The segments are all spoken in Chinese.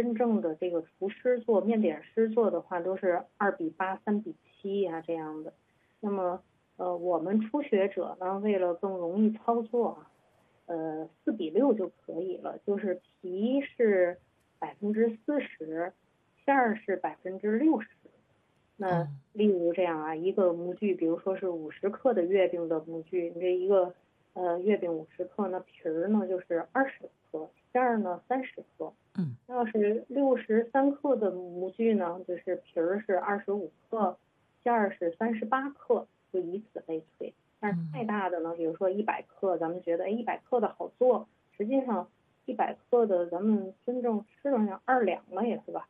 真正的这个厨师做面点师做的话，都是2:8、3:7呀这样的。那么我们初学者呢，为了更容易操作啊，4:6就可以了，就是皮是40%，馅儿是60%。那例如这样啊，一个模具，比如说是50克的月饼的模具，你这一个月饼50克，那皮儿呢就是20克，馅儿呢30克。要是63克的模具呢，就是皮儿是25克，馅儿是38克，就以此类推。但是太大的呢，比如说100克，咱们觉得100克的好做，实际上100克的咱们真正吃上2两了也是吧？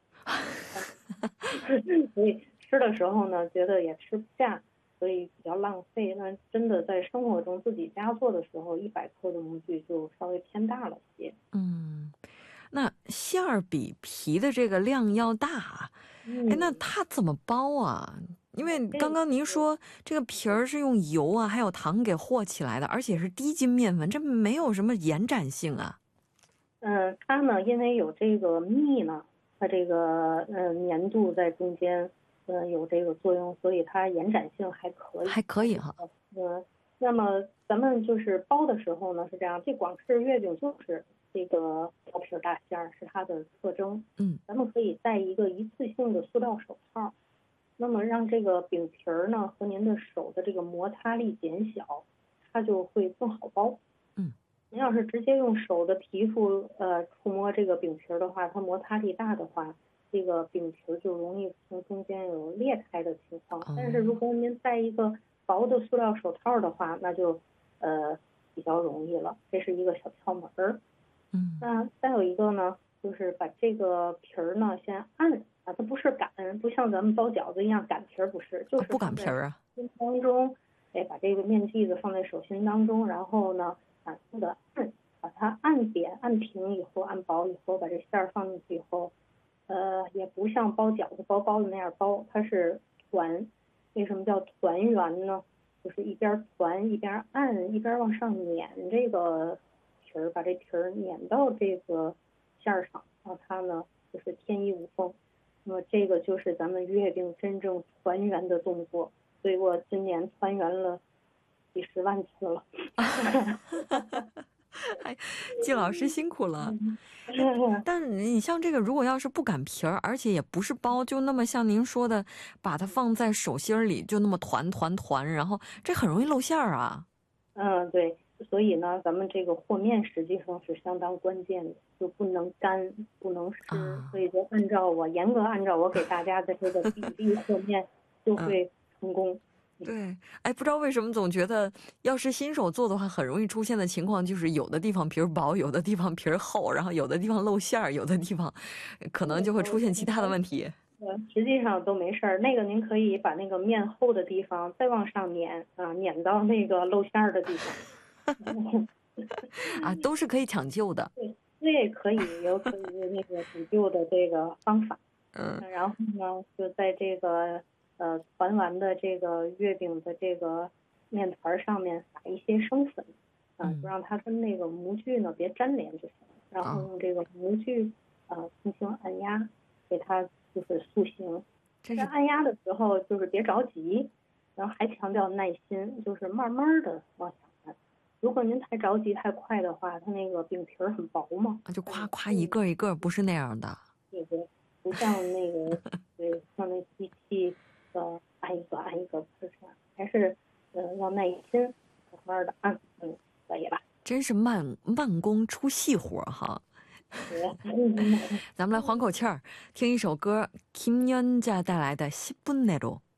所以吃的时候呢，觉得也吃不下，所以比较浪费。那真的在生活中自己家做的时候，100克的模具就稍微偏大了些。 那馅儿比皮的这个量要大，那它怎么包啊？因为刚刚您说这个皮儿是用油啊还有糖给和起来的，而且是低筋面粉，这没有什么延展性啊。 它呢因为有这个蜜呢，它这个粘度在中间有这个作用，所以它延展性还可以。 还可以哈。 那么咱们就是包的时候呢是这样，这广式月饼就是这个薄皮大馅儿是它的特征。咱们可以戴一个一次性的塑料手套，那么让这个饼皮儿呢和您的手的这个摩擦力减小，它就会更好包。您要是直接用手的皮肤触摸这个饼皮儿的话，它摩擦力大的话，这个饼皮儿就容易从中间有裂开的情况。但是如果您戴一个薄的塑料手套的话，那就比较容易了，这是一个小窍门儿。那再有一个呢，就是把这个皮儿呢先按啊，它不是擀，不像咱们包饺子一样擀皮儿，不是，就是不擀皮儿啊。 手心当中，把这个面剂子放在手心当中，然后呢反复的按，把它按扁、按平以后，按薄以后，把这馅儿放进去以后，也不像包饺子、包包子那样包，它是团。为什么叫团圆呢？就是一边团一边按，一边往上碾这个皮儿，把这皮儿碾到这个馅儿上，然后它呢就是天衣无缝。那么这个就是咱们月饼真正团圆的动作，所以我今年团圆了几十万次了。 季老师辛苦了。但你像这个如果要是不擀皮儿，而且也不是包，就那么像您说的把它放在手心里就那么团，然后这很容易露馅儿啊。 对，所以呢咱们这个和面实际上是相当关键的，就不能干不能湿，所以就严格按照我给大家的这个比例和面就会成功。 对，不知道为什么总觉得要是新手做的话，很容易出现的情况就是有的地方皮儿薄，有的地方皮儿厚，然后有的地方露馅儿，有的地方可能就会出现其他的问题。 实际上都没事儿，那个您可以把那个面厚的地方再往上碾啊，碾到那个露馅儿的地方。 都是可以抢救的。 对，可以有可以那个补救的这个方法。然后呢，就在这个团完的这个月饼的这个面团上面撒一些生粉，就让它跟那个模具呢别粘连就行了。然后用这个模具轻轻按压，给它就是塑形。在按压的时候就是别着急，然后还强调耐心，就是慢慢的往下按。如果您太着急太快的话，它那个饼皮儿很薄嘛， 就夸夸一个一个，不是那样的。 对，不像那个对，像那机器按一个按一个，不是这样，还是要耐心，慢慢的按，可以了。 真是慢工出细活哈。咱们来缓口气儿，听一首歌，김연자带来的10분 내로。